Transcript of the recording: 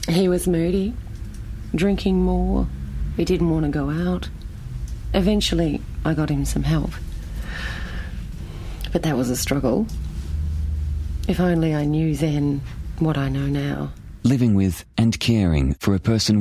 He was moody, drinking more. He didn't want to go out. Eventually, I got him some help. But that was a struggle. If only I knew then what I know now. Living with and caring for a person